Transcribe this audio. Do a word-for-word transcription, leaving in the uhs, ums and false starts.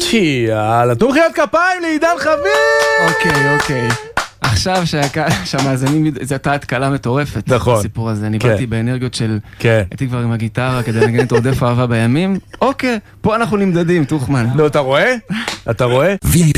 יאללה, תנו מחיאות כפיים לעידן חביב! אוקיי, אוקיי. עכשיו שהמאזינים, זו הייתה התקלה מטורפת. נכון. הסיפור הזה, אני באתי באנרגיות של... כן. הייתי כבר עם הגיטרה כדי לנגן את עודף אהבה בימים. אוקיי, פה אנחנו נמדדים, תוכמן. נו, אתה רואה? אתה רואה?